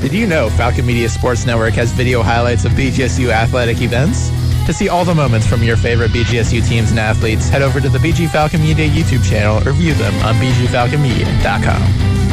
Did you know Falcon Media Sports Network has video highlights of BGSU athletic events? To see all the moments from your favorite BGSU teams and athletes, head over to the BG Falcon Media YouTube channel or view them on bgfalconmedia.com.